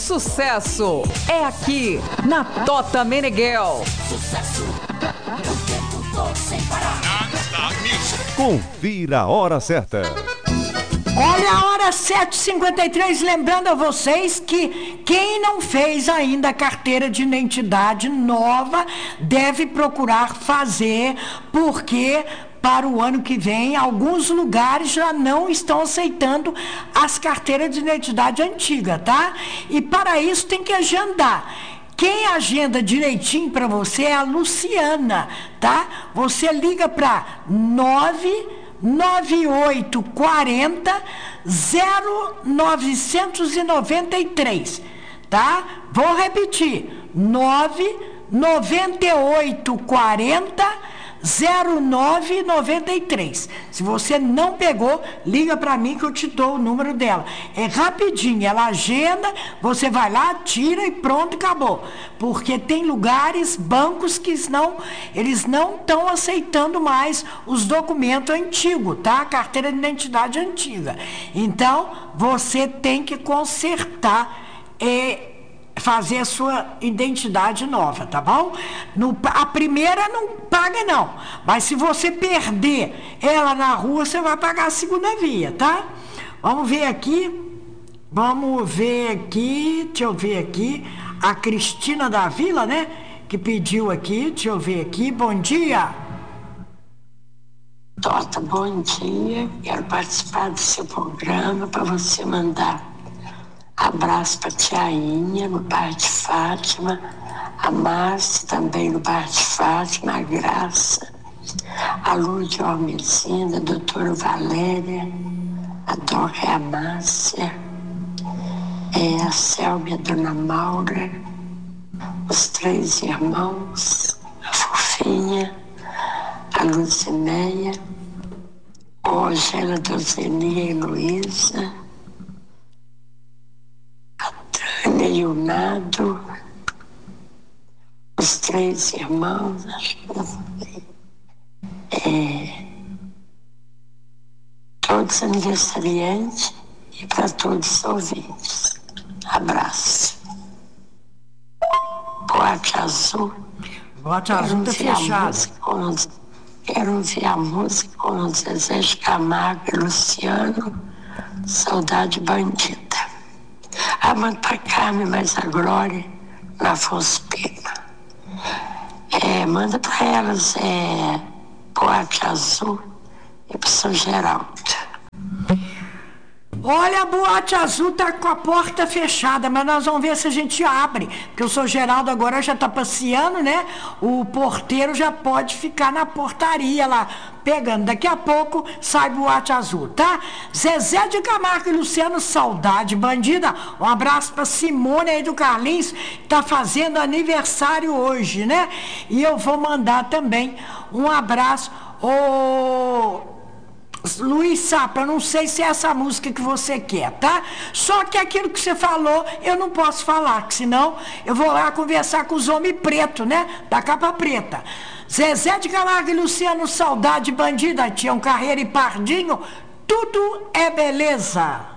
sucesso é aqui na Tota Meneghel. Sucesso, eu tento todo sem parar. Confira a hora certa. Olha a hora 7h53, lembrando a vocês que quem não fez ainda a carteira de identidade nova deve procurar fazer, porque para o ano que vem alguns lugares já não estão aceitando as carteiras de identidade antigas, tá? E para isso tem que agendar. Quem agenda direitinho para você é a Luciana, tá? Você liga para 99840 0993, tá? Vou repetir, 99840 0993. Se você não pegou, liga para mim que eu te dou o número dela. É rapidinho, ela agenda, você vai lá, tira e pronto, acabou. Porque tem lugares, bancos que eles não estão aceitando mais os documentos antigos, tá? Carteira de identidade antiga. Então, você tem que consertar fazer a sua identidade nova, tá bom? A primeira não paga não, mas se você perder ela na rua, você vai pagar a segunda via, tá? Vamos ver aqui, deixa eu ver aqui, a Cristina da Vila, né, que pediu aqui, deixa eu ver aqui, bom dia. Tota, bom dia, quero participar do seu programa para você mandar abraço para a Tiainha, no bairro de Fátima, a Márcia também no bairro de Fátima, a Graça, a Lúcia Almezina, a doutora Valéria, a Doca e a Márcia, a Selma e a dona Maura, os três irmãos, a Fofinha, a Lucinéia, a Rogéria, a Dozenia e a Luísa, Tânia e o Nado, os três irmãos, todos aniversariantes e para todos os ouvintes. Abraço. Boate Azul. Boate Azul tá fechado. Quero ouvir a música com o Zezé de Camargo e Luciano, Saudade Bandida. Manda para Carmen, mais a Glória, na Afonso Pena. Manda para elas Boate Azul e para São Geraldo. Olha, a Boate Azul tá com a porta fechada, mas nós vamos ver se a gente abre, porque o São Geraldo agora já tá passeando, né? O porteiro já pode ficar na portaria lá, pegando. Daqui a pouco sai Boate Azul, tá? Zezé de Camargo e Luciano, Saudade Bandida. Um abraço pra Simone aí do Carlinhos, que tá fazendo aniversário hoje, né? E eu vou mandar também um abraço Luiz Sapa, eu não sei se é essa música que você quer, tá? Só que aquilo que você falou, eu não posso falar, que senão eu vou lá conversar com os homens pretos, né? Da capa preta. Zezé de Camargo e Luciano, Saudade Bandida, Tião Carreira e Pardinho, tudo é beleza.